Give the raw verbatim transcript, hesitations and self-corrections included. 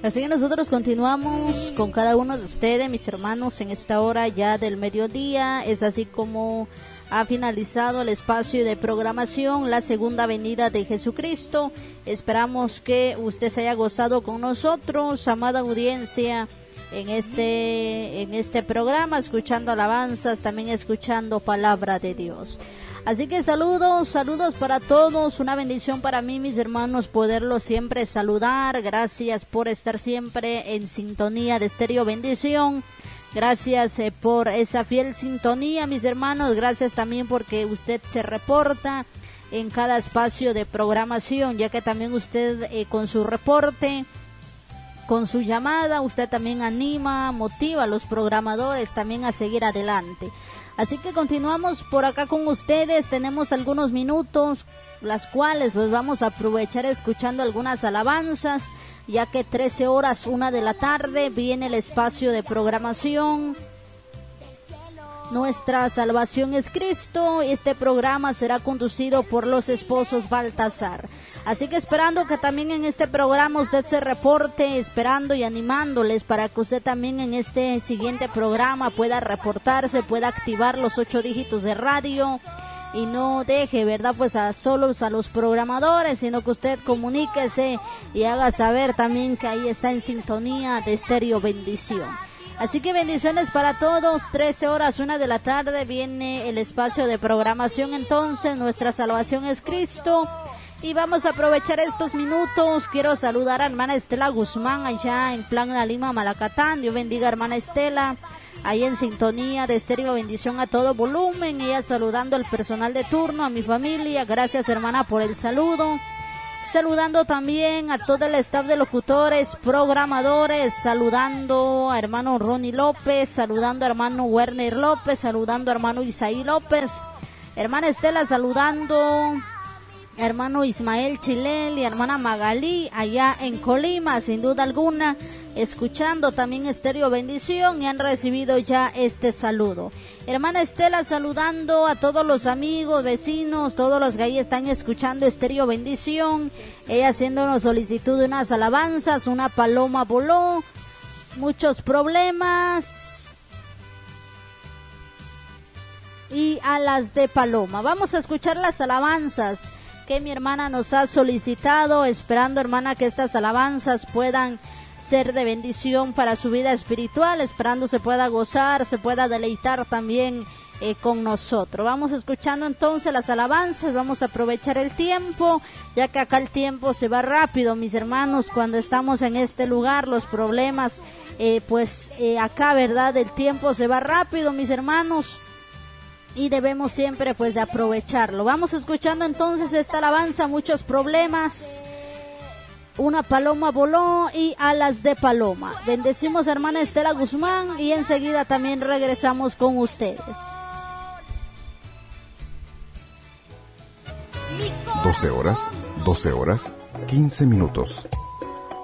Así que nosotros continuamos con cada uno de ustedes, mis hermanos, en esta hora ya del mediodía. Es así como ha finalizado el espacio de programación, la segunda venida de Jesucristo. Esperamos que usted se haya gozado con nosotros, amada audiencia, en este, en este programa, escuchando alabanzas, también escuchando palabra de Dios. Así que saludos, saludos para todos, una bendición para mí, mis hermanos, poderlos siempre saludar. Gracias por estar siempre en sintonía de Estéreo Bendición. Gracias eh, por esa fiel sintonía, mis hermanos. Gracias también porque usted se reporta en cada espacio de programación, ya que también usted eh, con su reporte, con su llamada, usted también anima, motiva a los programadores también a seguir adelante. Así que continuamos por acá con ustedes, tenemos algunos minutos, las cuales pues vamos a aprovechar escuchando algunas alabanzas, ya que trece horas, una de la tarde, viene el espacio de programación. Nuestra salvación es Cristo. Este programa será conducido por los esposos Baltasar. Así que esperando que también en este programa usted se reporte, esperando y animándoles para que usted también en este siguiente programa pueda reportarse, pueda activar los ocho dígitos de radio y no deje, ¿verdad? Pues a solos a los programadores, sino que usted comuníquese y haga saber también que ahí está en sintonía de Estéreo Bendición. Así que bendiciones para todos, trece horas, una de la tarde, viene el espacio de programación entonces, nuestra salvación es Cristo, y vamos a aprovechar estos minutos. Quiero saludar a hermana Estela Guzmán, allá en Plan La Lima, Malacatán. Dios bendiga a hermana Estela, ahí en sintonía de Estéreo Bendición a todo volumen, ella saludando al personal de turno, a mi familia. Gracias hermana por el saludo. Saludando también a todo el staff de locutores, programadores, saludando a hermano Ronnie López, saludando a hermano Werner López, saludando a hermano Isaí López, hermana Estela saludando a hermano Ismael Chilel y hermana Magalí allá en Colima, sin duda alguna, escuchando también Estéreo Bendición y han recibido ya este saludo. Hermana Estela saludando a todos los amigos, vecinos, todos los que ahí están escuchando Estéreo Bendición. Ella haciendo una solicitud de unas alabanzas, una paloma voló, muchos problemas y alas de paloma. Vamos a escuchar las alabanzas que mi hermana nos ha solicitado, esperando hermana que estas alabanzas puedan ser de bendición para su vida espiritual, esperando se pueda gozar, se pueda deleitar también eh, con nosotros. Vamos escuchando entonces las alabanzas, vamos a aprovechar el tiempo, ya que acá el tiempo se va rápido, mis hermanos, cuando estamos en este lugar, los problemas, eh, pues eh, acá, ¿verdad? El tiempo se va rápido, mis hermanos, y debemos siempre pues de aprovecharlo. Vamos escuchando entonces esta alabanza, muchos problemas, una paloma voló y alas de paloma. Bendecimos a hermana Estela Guzmán y enseguida también regresamos con ustedes. doce horas, doce horas, quince minutos.